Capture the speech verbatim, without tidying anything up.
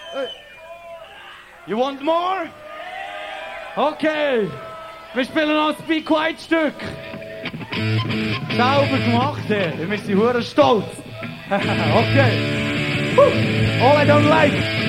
You want more? Okay. Wir spielen noch ein Be Quiet Stück. Sauber gemacht, hey. Wir sind hure stolz. Okay. All I don't like.